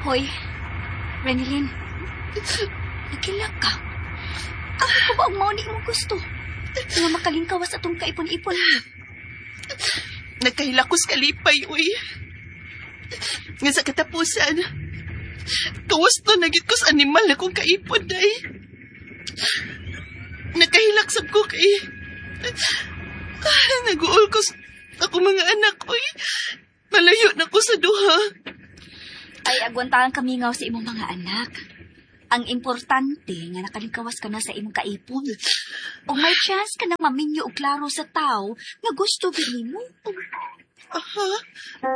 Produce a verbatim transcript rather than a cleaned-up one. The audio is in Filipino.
Hoy, Renilyn, nagkilak ka. Ako ko ba ang mauni mong gusto? Nga makalingkawas atong kaipon-ipon mo. Nagkahilakos kalipay, uy. Nga sa katapusan, kawas to nagit ko sa animal na kong kaipon, day. Nagkahilaksab ko kay... Ah, nag-uol ko sa ako mga anak, uy. Malayo na ko sa duha. Ay, agwantahan kami nga sa imong mga anak. Ang importante nga nakalingkawas ka na sa imong kaipon. O may chance ka na maminyo o klaro sa tao nga gusto gini mo. Aha.